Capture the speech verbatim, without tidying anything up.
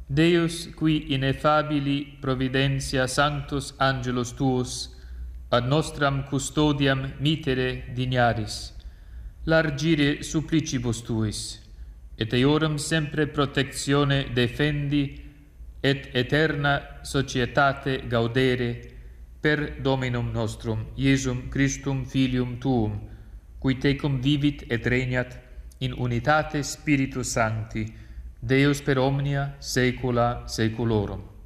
Deus, qui ineffabili providentia sanctus angelos tuos, ad nostram custodiam mitere dignaris, largire supplicibus tuis, et eorum sempre protectione defendi, et aeterna societate gaudere, per Dominum nostrum, Iesum Christum Filium Tuum, qui tecum vivit et regnat in unitate Spiritus Sancti, Deus per omnia saecula saeculorum.